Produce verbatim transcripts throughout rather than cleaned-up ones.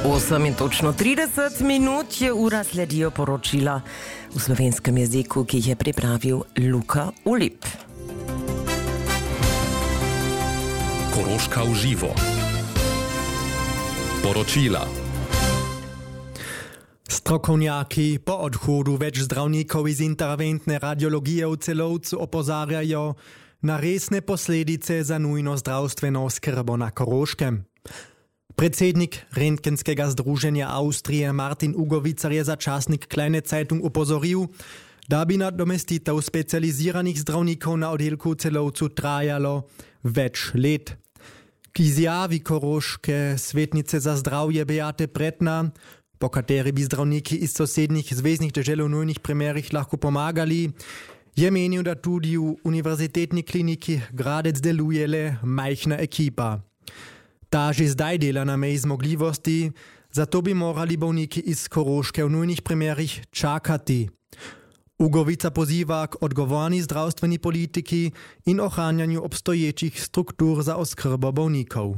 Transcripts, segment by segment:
osem in točno trideset minut je ura, sledijo poročila v slovenskem jeziku, ki jih je pripravil Luka Ulip. Koroška v živo. Poročila. Strokovnjaki po odhodu več zdravnikov iz interventne radiologije v Celovcu opozarjajo na resne posledice za nujno zdravstveno oskrbo na Koroškem. Predsednik Rentgenskega združenja Avstrije Martin Ugovicar je za časnik Kleine Zeitung upozoril, da bi nadomestitev specializiranih zdravnikov na oddelku v Celovcu trajalo več let. K izjavi koroške svetnice za zdravje Beate Pretna, po kateri bi zdravniki iz sosednjih zveznih dežel v nujnih primerih lahko pomagali, je menil, da tudi v univerzitetni kliniki Gradec deluje le majhna ekipa. Ta že zdaj dela na meji zmogljivosti, zato bi morali bolniki iz Koroške v nujnih primerih čakati. Ugovica poziva k odgovorni zdravstveni politiki in ohranjanju obstoječih struktur za oskrbo bolnikov.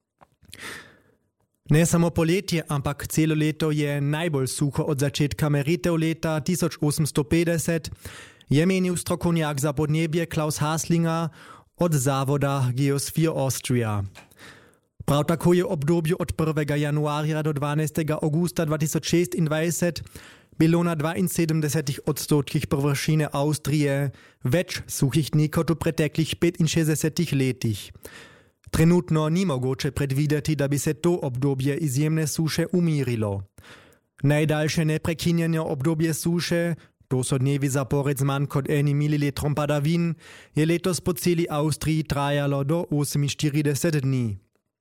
Ne samo poletje, ampak celo leto je najbolj suho od začetka meritev leta tisoč osemsto petdeset, je menil strokovnjak za podnebje Klaus Haslinger od zavoda Geosphere Austria. Prav tako je v obdobju od prvega januarja do dvanajstega avgusta dva tisoč šestindvajset bilo na dvainsedemdesetih odstotkih površine Avstrije več suhih dni kot v preteklih petinšestdesetih letih. Trenutno ni mogoče predvideti, da bi se to obdobje izjemne suše umirilo. Najdaljše neprekinjeno obdobje suše, to so dnevi zapored z manj kot enim mililitrom padavin, je letos po celi Avstriji trajalo do oseminštirideset dni.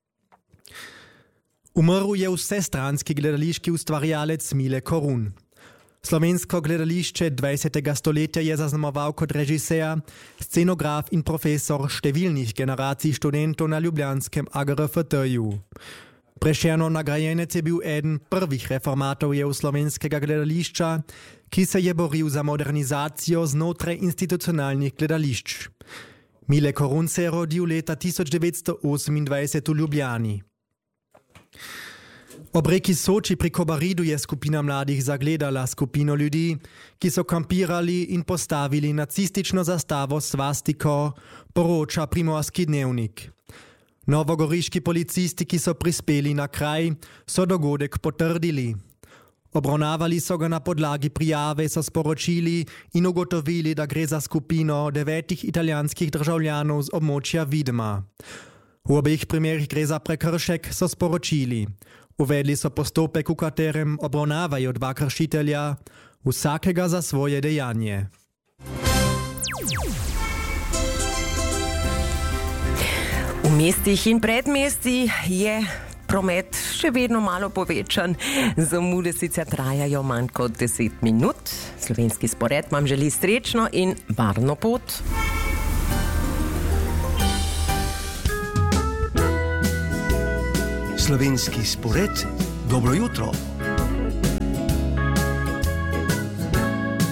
Umrl je vsestranski gledališki ustvarjalec Mile Korun. Slovensko gledališče dvajsetega stoletja je zaznamoval kot režiser, scenograf in profesor številnih generacij študentov na ljubljanskem A G R F T-ju. Prešernov nagrajenec je bil eden prvih reformatorjev slovenskega gledališča, ki se je boril za modernizacijo znotraj institucionalnih gledališč. Mile Korun se je rodil leta tisoč devetsto osemindvajset v Ljubljani. Ob reki Soči pri Kobaridu je skupina mladih zagledala skupino ljudi, ki so kampirali in postavili nacistično zastavo svastiko, poroča Primorski dnevnik. Novogoriški policisti, ki so prispeli na kraj, so dogodek potrdili. Obravnavali so ga na podlagi prijave, so sporočili in ugotovili, da gre za skupino devetih italijanskih državljanov z območja Vidma. V obeh primerih gre za prekršek, so sporočili. Uvedli so postopek, v katerem obravnavajo dva kršitelja, vsakega za svoje dejanje. V mestih in predmestih je promet še vedno malo povečan. Zamude sicer trajajo manj kot deset minut. Slovenski spored vam želi srečno in varno pot. Slovenski spored, dobro jutro.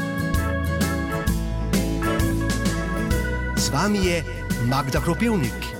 Z vami je Magda Kropivnik.